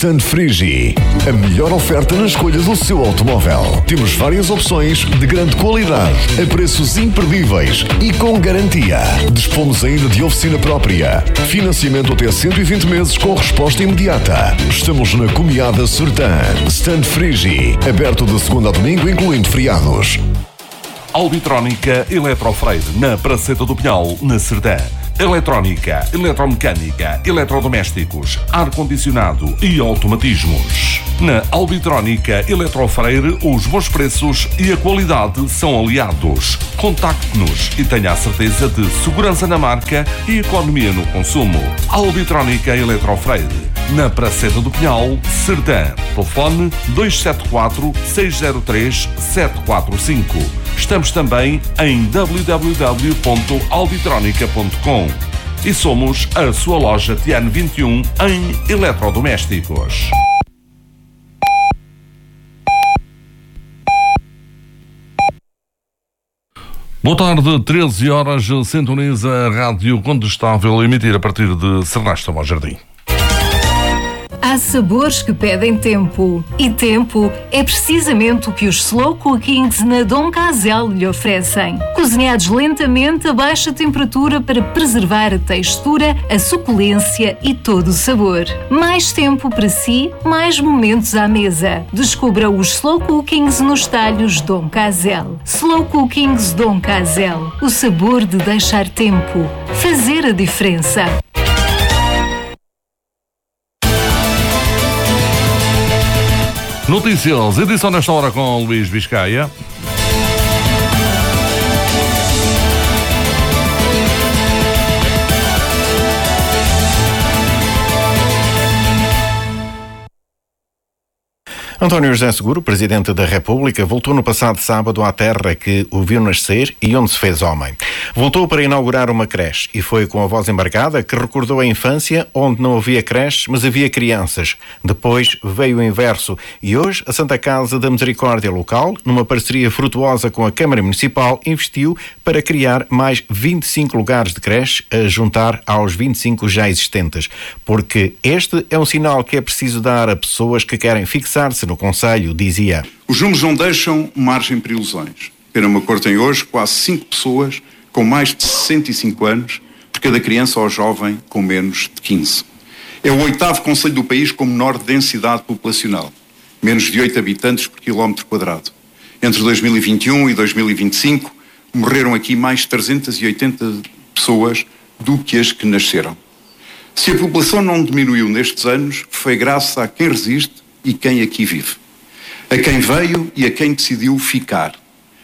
Stand Frigi, a melhor oferta na escolha do seu automóvel. Temos várias opções de grande qualidade, a preços imperdíveis e com garantia. Dispomos ainda de oficina própria. Financiamento até 120 meses com resposta imediata. Estamos na Comiada Sertã. Stand Frigi, aberto de segunda a domingo, incluindo feriados. Albitrónica Eletrofreire, na Praceta do Pinhal, na Sertã. Eletrónica, eletromecânica, eletrodomésticos, ar-condicionado e automatismos. Na Albitrónica Eletrofreire, os bons preços e a qualidade são aliados. Contacte-nos e tenha a certeza de segurança na marca e economia no consumo. Albitrónica Eletrofreire, na Praceta do Pinhal, Sertã. Telefone 274-603-745. Estamos também em www.albitronica.com e somos a sua loja Tiano 21 em eletrodomésticos. Boa tarde, 13 horas, sintoniza a Rádio Condestável, emitir a partir de Sernasta ao Jardim. Há sabores que pedem tempo. E tempo é precisamente o que os Slow Cookings na Dom Casel lhe oferecem. Cozinhados lentamente a baixa temperatura para preservar a textura, a suculência e todo o sabor. Mais tempo para si, mais momentos à mesa. Descubra os Slow Cookings nos talhos Dom Casel. Slow Cookings Dom Casel. O sabor de deixar tempo. Fazer a diferença. Notícias, edição nesta hora com Luís Biscaia. António José Seguro, Presidente da República, voltou no passado sábado à terra que o viu nascer e onde se fez homem. Voltou para inaugurar uma creche e foi com a voz embargada que recordou a infância onde não havia creches, mas havia crianças. Depois veio o inverso e hoje a Santa Casa da Misericórdia local, numa parceria frutuosa com a Câmara Municipal, investiu para criar mais 25 lugares de creche a juntar aos 25 já existentes. Porque este é um sinal que é preciso dar a pessoas que querem fixar-se no Conselho, dizia. Os números não deixam margem para ilusões. Pena-me tem hoje quase 5 pessoas com mais de 65 anos por cada criança ou jovem com menos de 15. É o 8º concelho do país com menor densidade populacional, menos de 8 habitantes por quilómetro quadrado. Entre 2021 e 2025 morreram aqui mais de 380 pessoas do que as que nasceram. Se a população não diminuiu nestes anos, foi graças a quem resiste e quem aqui vive, a quem veio e a quem decidiu ficar.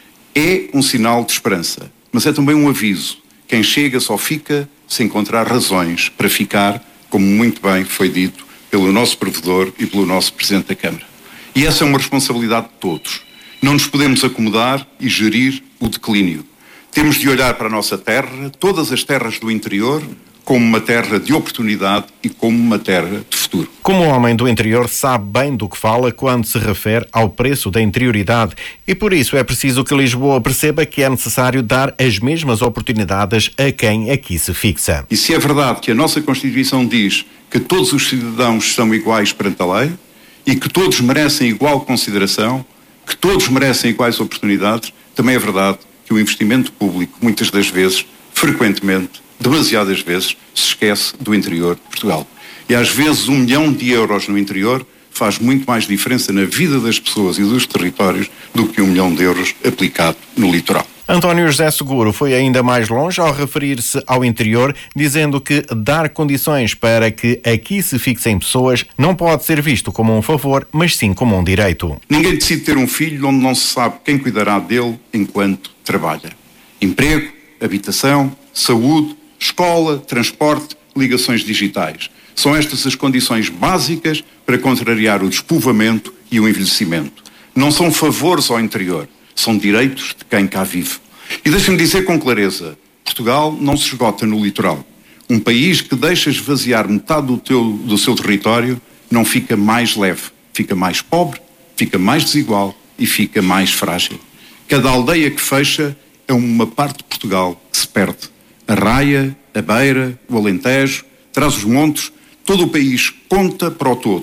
É um sinal de esperança, mas é também um aviso. Quem chega só fica se encontrar razões para ficar, como muito bem foi dito pelo nosso provedor e pelo nosso Presidente da Câmara. E essa é uma responsabilidade de todos. Não nos podemos acomodar e gerir o declínio. Temos de olhar para a nossa terra, todas as terras do interior, como uma terra de oportunidade e como uma terra de futuro. Como homem do interior sabe bem do que fala quando se refere ao preço da interioridade e por isso é preciso que Lisboa perceba que é necessário dar as mesmas oportunidades a quem aqui se fixa. E se é verdade que a nossa Constituição diz que todos os cidadãos são iguais perante a lei e que todos merecem igual consideração, que todos merecem iguais oportunidades, também é verdade que o investimento público, muitas das vezes, frequentemente, demasiadas vezes, se esquece do interior de Portugal. E às vezes 1 milhão de euros no interior faz muito mais diferença na vida das pessoas e dos territórios do que 1 milhão de euros aplicado no litoral. António José Seguro foi ainda mais longe ao referir-se ao interior, dizendo que dar condições para que aqui se fixem pessoas não pode ser visto como um favor, mas sim como um direito. Ninguém decide ter um filho onde não se sabe quem cuidará dele enquanto trabalha. Emprego, habitação, saúde, escola, transporte, ligações digitais. São estas as condições básicas para contrariar o despovoamento e o envelhecimento. Não são favores ao interior, são direitos de quem cá vive. E deixa-me dizer com clareza, Portugal não se esgota no litoral. Um país que deixa esvaziar metade do seu território não fica mais leve, fica mais pobre, fica mais desigual e fica mais frágil. Cada aldeia que fecha é uma parte de Portugal que se perde. A Raia, a Beira, o Alentejo, Trás-os-Montes, todo o país conta para o todo.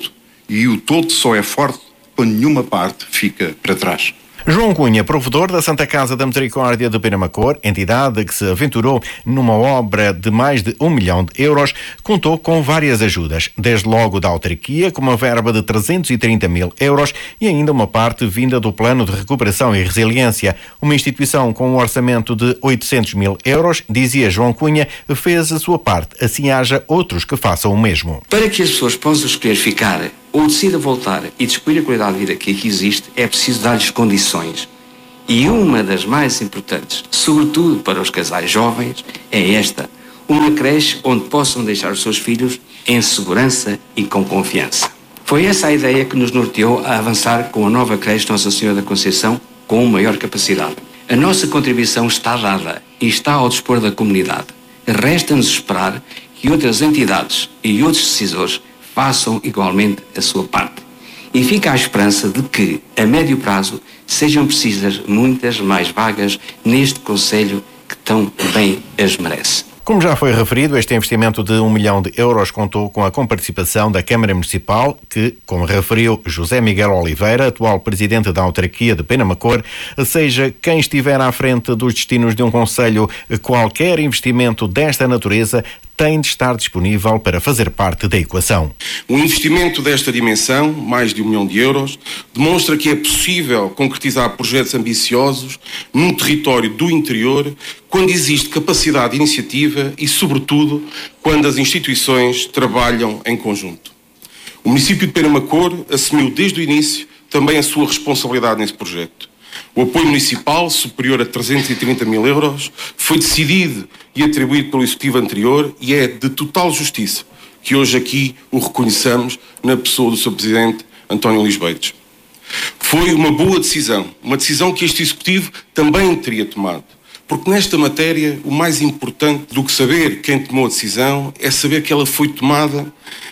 E o todo só é forte quando nenhuma parte fica para trás. João Cunha, provedor da Santa Casa da Misericórdia de Penamacor, entidade que se aventurou numa obra de mais de 1 milhão de euros, contou com várias ajudas, desde logo da autarquia, com uma verba de 330 mil euros e ainda uma parte vinda do Plano de Recuperação e Resiliência. Uma instituição com um orçamento de 800 mil euros, dizia João Cunha, fez a sua parte, assim haja outros que façam o mesmo. Para que as pessoas possam escolher ficar ou decida voltar e descobrir a qualidade de vida que aqui existe, é preciso dar-lhes condições. E uma das mais importantes, sobretudo para os casais jovens, é esta: uma creche onde possam deixar os seus filhos em segurança e com confiança. Foi essa a ideia que nos norteou a avançar com a nova creche Nossa Senhora da Conceição com maior capacidade. A nossa contribuição está dada e está ao dispor da comunidade. Resta-nos esperar que outras entidades e outros decisores façam igualmente a sua parte. E fica a esperança de que, a médio prazo, sejam precisas muitas mais vagas neste concelho que tão bem as merece. Como já foi referido, este investimento de 1 milhão de euros contou com a comparticipação da Câmara Municipal, que, como referiu José Miguel Oliveira, atual presidente da autarquia de Penamacor, seja quem estiver à frente dos destinos de um concelho, qualquer investimento desta natureza tem de estar disponível para fazer parte da equação. Um investimento desta dimensão, mais de 1 milhão de euros, demonstra que é possível concretizar projetos ambiciosos num território do interior quando existe capacidade de iniciativa e, sobretudo, quando as instituições trabalham em conjunto. O município de Penamacor assumiu desde o início também a sua responsabilidade nesse projeto. O apoio municipal, superior a 330 mil euros, foi decidido e atribuído pelo Executivo anterior e é de total justiça que hoje aqui o reconheçamos na pessoa do Sr. Presidente António Luís Beites. Foi uma boa decisão, uma decisão que este Executivo também teria tomado, porque nesta matéria o mais importante do que saber quem tomou a decisão é saber que ela foi tomada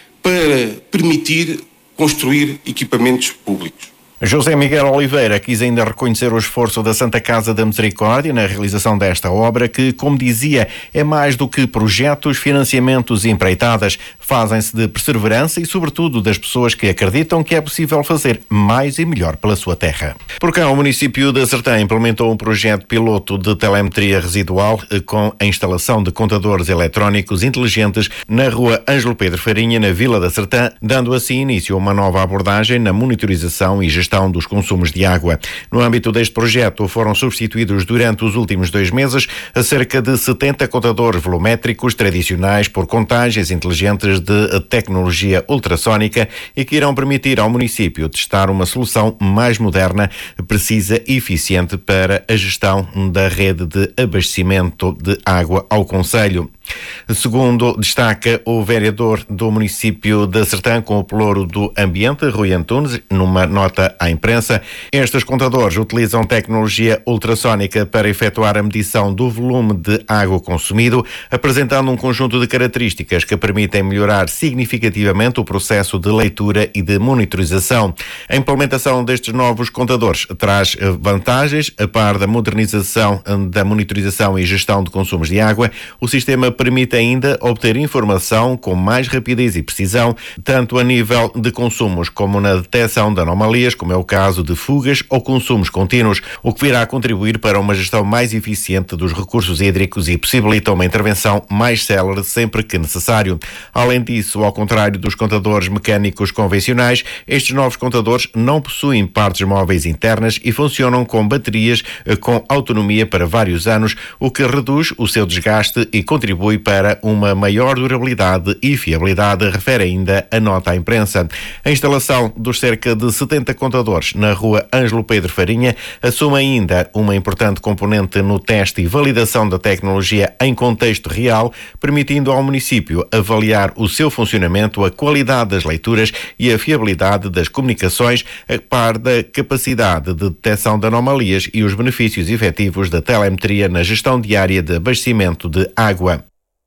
para permitir construir equipamentos públicos. José Miguel Oliveira quis ainda reconhecer o esforço da Santa Casa da Misericórdia na realização desta obra que, como dizia, é mais do que projetos, financiamentos e empreitadas. Fazem-se de perseverança e, sobretudo, das pessoas que acreditam que é possível fazer mais e melhor pela sua terra. Por cá, o município de Sertã implementou um projeto piloto de telemetria residual com a instalação de contadores eletrónicos inteligentes na rua Ângelo Pedro Farinha, na Vila da Sertã, dando assim início a uma nova abordagem na monitorização e gestão dos consumos de água. No âmbito deste projeto foram substituídos durante os últimos 2 meses a cerca de 70 contadores volumétricos tradicionais por contagens inteligentes de tecnologia ultrassónica e que irão permitir ao município testar uma solução mais moderna, precisa e eficiente para a gestão da rede de abastecimento de água ao concelho. Segundo destaca o vereador do município de Sertã com o pelouro do ambiente, Rui Antunes, numa nota à imprensa, estes contadores utilizam tecnologia ultrassónica para efetuar a medição do volume de água consumido, apresentando um conjunto de características que permitem melhorar significativamente o processo de leitura e de monitorização. A implementação destes novos contadores traz vantagens. A par da modernização da monitorização e gestão de consumos de água, o sistema permite ainda obter informação com mais rapidez e precisão, tanto a nível de consumos como na detecção de anomalias, como é o caso de fugas ou consumos contínuos, o que virá a contribuir para uma gestão mais eficiente dos recursos hídricos e possibilita uma intervenção mais célere sempre que necessário. Além disso, ao contrário dos contadores mecânicos convencionais, estes novos contadores não possuem partes móveis internas e funcionam com baterias com autonomia para vários anos, o que reduz o seu desgaste e contribui para uma maior durabilidade e fiabilidade, refere ainda a nota à imprensa. A instalação dos cerca de 70 contadores na rua Ângelo Pedro Farinha assume ainda uma importante componente no teste e validação da tecnologia em contexto real, permitindo ao município avaliar o seu funcionamento, a qualidade das leituras e a fiabilidade das comunicações, a par da capacidade de detecção de anomalias e os benefícios efetivos da telemetria na gestão diária de abastecimento de água.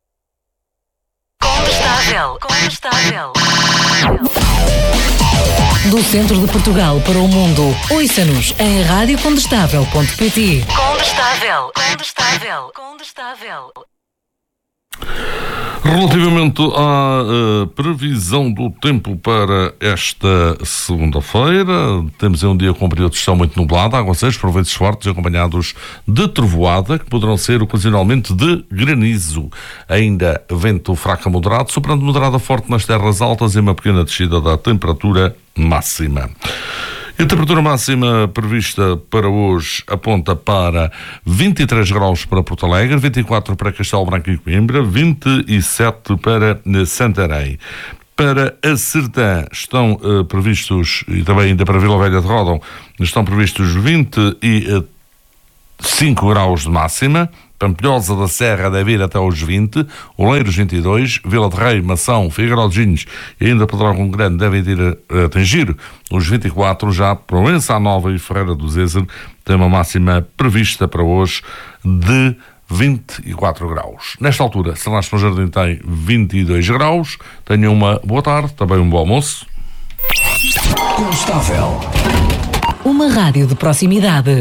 Condestável. Do centro de Portugal para o mundo, ouça-nos em radiocondestável.pt. Condestável. Relativamente à previsão do tempo para esta segunda-feira, temos um dia com um período de céu muito nublado, aguaceiros, proveitos fortes acompanhados de trovoada, que poderão ser ocasionalmente de granizo. Ainda vento fraco a moderado, soprando moderado a forte nas terras altas e uma pequena descida da temperatura máxima. A temperatura máxima prevista para hoje aponta para 23 graus para Porto Alegre, 24 para Castelo Branco e Coimbra, 27 para Santarém. Para a Sertã estão previstos, e também ainda para Vila Velha de Ródão, estão previstos 25 graus de máxima. Pampilhosa da Serra deve ir até aos 20, Oleiros 22, Vila de Rei, Mação, Figueiró de Ginhos e ainda Pedrógão Grande devem ir a atingir os 24, já Proença Nova e Ferreira do Zezer tem uma máxima prevista para hoje de 24 graus. Nesta altura, Sernas no Jardim tem 22 graus. Tenham uma boa tarde, também um bom almoço. Condestável. Uma rádio de proximidade.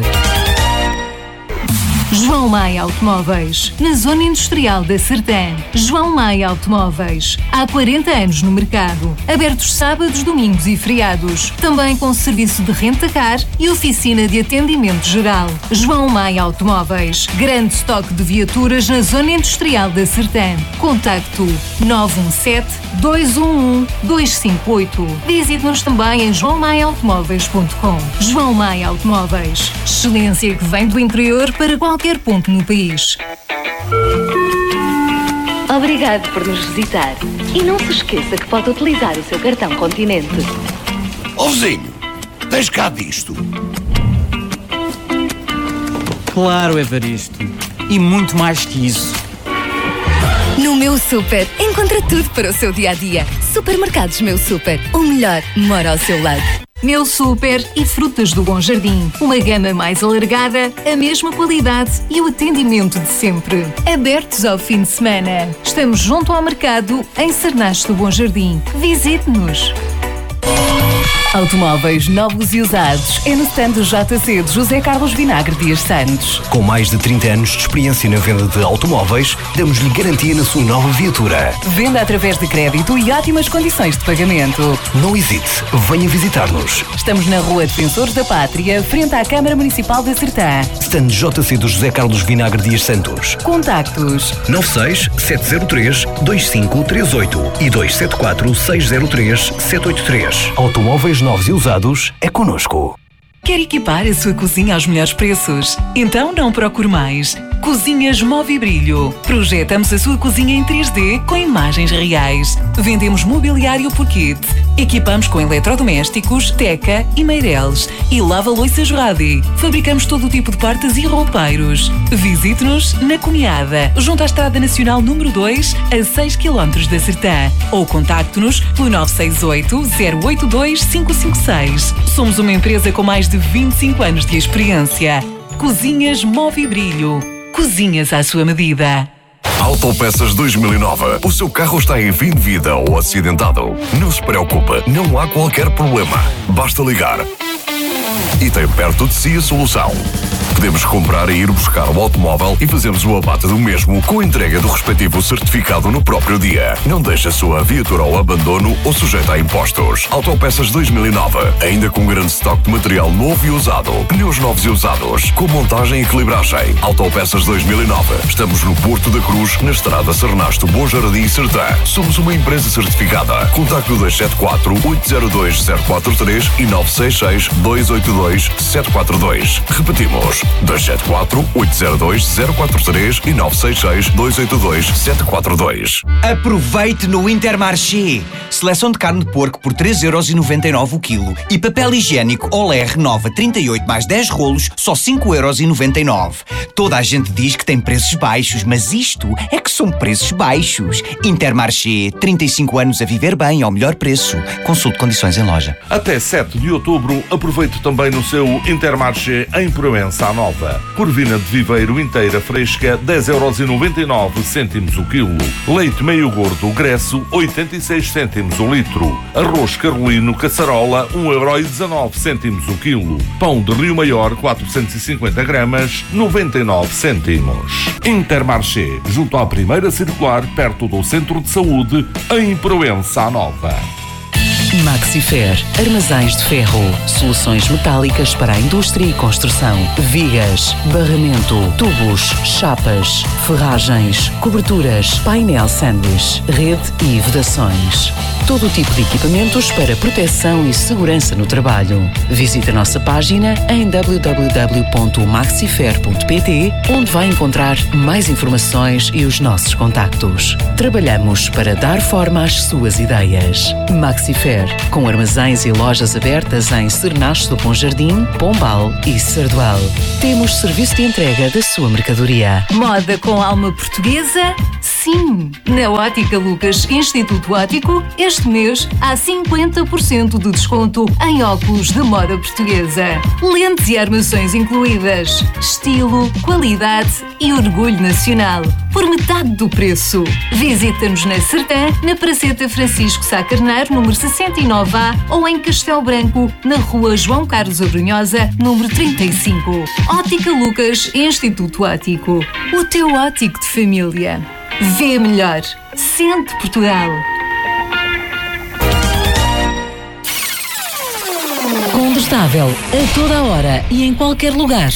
João Maia Automóveis, na Zona Industrial da Sertã. João Maia Automóveis, há 40 anos no mercado. Abertos sábados, domingos e feriados. Também com serviço de renta-car e oficina de atendimento geral. João Maia Automóveis, grande estoque de viaturas na Zona Industrial da Sertã. Contacto 917-211-258. Visite-nos também em joaomaiaautomóveis.com. João Maia Automóveis, excelência que vem do interior para qualquer ponto no país. Obrigado por nos visitar. E não se esqueça que pode utilizar o seu cartão Continente. Ó vizinho, tens cá disto? Claro, Evaristo. E muito mais que isso. No Meu Super, encontra tudo para o seu dia-a-dia. Supermercados Meu Super, o melhor mora ao seu lado. Meu Super e Frutas do Bom Jardim. Uma gama mais alargada, a mesma qualidade e o atendimento de sempre. Abertos ao fim de semana. Estamos junto ao mercado em Sernas do Bom Jardim. Visite-nos. Automóveis novos e usados é no stand do JC de José Carlos Vinagre Dias Santos. Com mais de 30 anos de experiência na venda de automóveis, damos-lhe garantia na sua nova viatura. Venda através de crédito e ótimas condições de pagamento. Não hesite, venha visitar-nos. Estamos na Rua Defensores da Pátria, frente à Câmara Municipal da Sertã. Stand JC do José Carlos Vinagre Dias Santos. Contactos 96-703-2538 e 274-603-783. Automóveis novos e usados é connosco. Quer equipar a sua cozinha aos melhores preços? Então não procure mais. Cozinhas Move Brilho. Projetamos a sua cozinha em 3D com imagens reais. Vendemos mobiliário por kit. Equipamos com eletrodomésticos, teca e meireles. E lava-louças Radi. Fabricamos todo o tipo de portas e roupeiros. Visite-nos na Cunhada, junto à Estrada Nacional número 2, a 6 km da Sertã. Ou contacte-nos pelo 968-082-556. Somos uma empresa com mais de 25 anos de experiência. Cozinhas Move Brilho. Cozinhas à sua medida. Autopeças 2009. O seu carro está em fim de vida ou acidentado? Não se preocupe, não há qualquer problema. Basta ligar. E tem perto de si a solução. Podemos comprar e ir buscar o automóvel e fazemos o abate do mesmo com a entrega do respectivo certificado no próprio dia. Não deixe a sua viatura ao abandono ou sujeita a impostos. Autopeças 2009. Ainda com grande estoque de material novo e usado. Pneus novos e usados. Com montagem e equilibragem. Autopeças 2009. Estamos no Porto da Cruz, na Estrada Sernasto, Bom Jardim, Sertã. Somos uma empresa certificada. Contacte o 274-802-043 e 966-282-742. Repetimos. 274-802-043 e 966-282-742. Aproveite no Intermarché. Seleção de carne de porco por 3,99€ o quilo e papel higiênico Olé Renova 38 mais 10 rolos, só 5,99€. Toda a gente diz que tem preços baixos, mas isto é que são preços baixos. Intermarché, 35 anos a viver bem ao melhor preço. Consulte condições em loja. Até 7 de outubro, aproveite também no seu Intermarché em Proença Nova. Corvina de viveiro inteira fresca, 10,99€ o quilo. Leite meio gordo, Gresso, 86 cêntimos cêntimos o litro. Arroz carolino caçarola, 1,19€ o quilo. Pão de Rio Maior, 450 gramas, 99 cêntimos. Intermarché, junto à primeira circular, perto do Centro de Saúde, em Proença Nova. Maxifer, armazéns de ferro, soluções metálicas para a indústria e construção, vigas, barramento, tubos, chapas, ferragens, coberturas, painel sanduíche, rede e vedações. Todo o tipo de equipamentos para proteção e segurança no trabalho. Visite a nossa página em www.maxifer.pt, onde vai encontrar mais informações e os nossos contactos. Trabalhamos para dar forma às suas ideias. Maxifer, com armazéns e lojas abertas em Cernache do Bom Jardim, Pombal e Sardual. Temos serviço de entrega da sua mercadoria. Moda com alma portuguesa? Sim! Na Ótica Lucas Instituto Óptico, este mês há 50% de desconto em óculos de moda portuguesa. Lentes e armações incluídas. Estilo, qualidade e orgulho nacional. Por metade do preço. Visita-nos na Sertã, na Praceta Francisco Sá Carneiro, número 69A, ou em Castelo Branco, na Rua João Carlos Abrunhosa, número 35. Ótica Lucas Instituto Óptico. O teu óptico de família. Vê melhor. Sente Portugal. Condestável, a toda a hora e em qualquer lugar.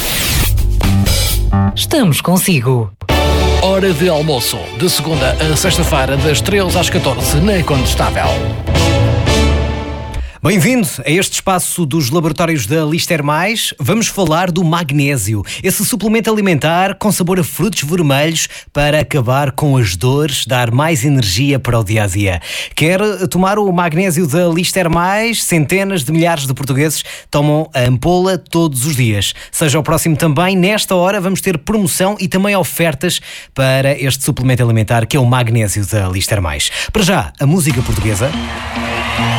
Estamos consigo. Hora de almoço, de segunda a sexta-feira, das 13 às 14, na Condestável. Bem-vindo a este espaço dos laboratórios da Lister Mais. Vamos falar do magnésio, esse suplemento alimentar com sabor a frutos vermelhos para acabar com as dores, dar mais energia para o dia-a-dia. Quer tomar o magnésio da Lister Mais? Centenas de milhares de portugueses tomam a ampola todos os dias. Seja o próximo também. Nesta hora vamos ter promoção e também ofertas para este suplemento alimentar que é o magnésio da Lister Mais. Para já, a música portuguesa.